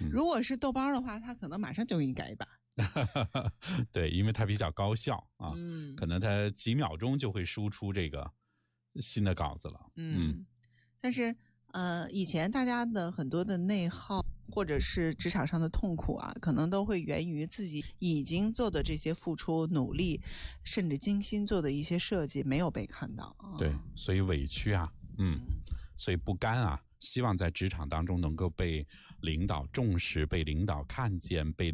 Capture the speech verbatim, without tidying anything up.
如果是豆包的话，他可能马上就给你改一版。 对，因为它比较高效啊， 嗯， 可能它几秒钟就会输出这个新的稿子了。 嗯，嗯但是呃，以前大家的很多的内耗或者是职场上的痛苦啊，可能都会源于自己已经做的这些付出、努力，甚至精心做的一些设计没有被看到。啊、 对，所以委屈啊，嗯，所以不甘啊，希望在职场当中能够被领导重视、被领导看见、被